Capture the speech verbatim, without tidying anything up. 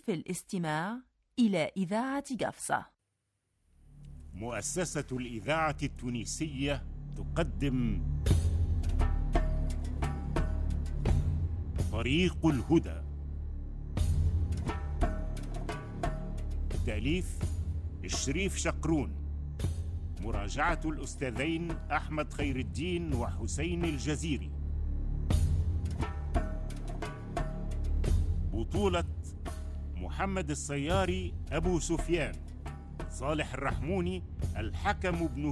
في الاستماع إلى إذاعة قفصة. مؤسسة الإذاعة التونسية تقدم طريق الهدى. تأليف الشريف شقرون، مراجعة الأستاذين أحمد خير الدين وحسين الجزيري. بطولة محمد الصياري أبو سفيان، صالح الرحموني الحكم بن